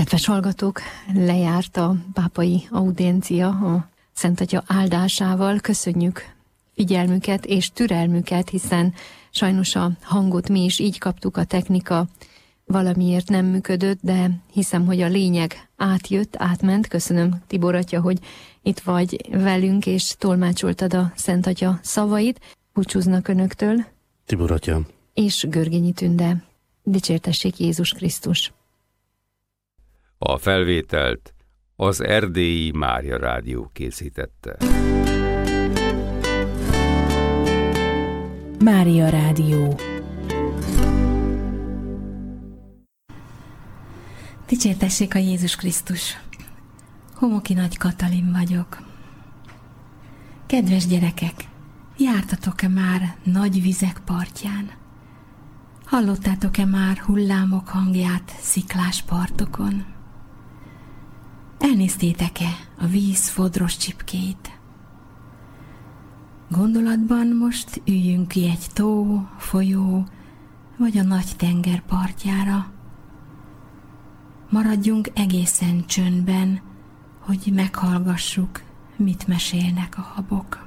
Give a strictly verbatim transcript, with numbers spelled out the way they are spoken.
Kedves hallgatók, lejárt a pápai audiencia a Szent Atya áldásával. Köszönjük figyelmüket és türelmüket, hiszen sajnos a hangot mi is így kaptuk, a technika valamiért nem működött, de hiszem, hogy a lényeg átjött, átment. Köszönöm, Tibor atya, hogy itt vagy velünk, és tolmácsoltad a Szent Atya szavait. Búcsúznak önöktől. Tibor atya. És Görgényi Tünde. Dicsértessék Jézus Krisztus. A felvételt az Erdélyi Mária Rádió készítette. Mária Rádió. Dicsértessék a Jézus Krisztus. Homoki Nagy Katalin vagyok. Kedves gyerekek, jártatok-e már nagy vizek partján? Hallottátok-e már hullámok hangját sziklás partokon? Elnéztétek-e a víz fodros csipkét? Gondolatban most üljünk ki egy tó, folyó, vagy a nagy tenger partjára. Maradjunk egészen csöndben, hogy meghallgassuk, mit mesélnek a habok.